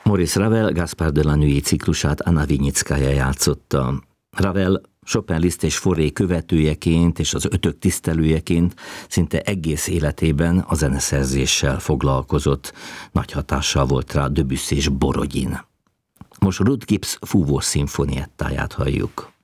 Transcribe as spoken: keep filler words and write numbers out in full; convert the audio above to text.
Maurice Ravel Gaspard de la Nuit ciklusát Anna Vinyickaja játszotta. Ravel Chopin, Liszt és Fauré követőjeként és az ötök tisztelőjeként szinte egész életében a zeneszerzéssel foglalkozott. Nagy hatással volt rá Debussy és Borodin. Most Ruth Gibbs fúvós szimfoniettáját halljuk.